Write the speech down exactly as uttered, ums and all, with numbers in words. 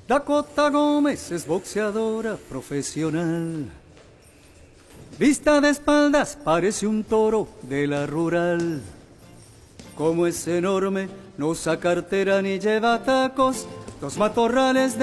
Dakota Gómez es boxeadora profesional. Vista de espaldas parece un toro de la rural. Como es enorme, no usa cartera ni lleva tacos, los matorrales de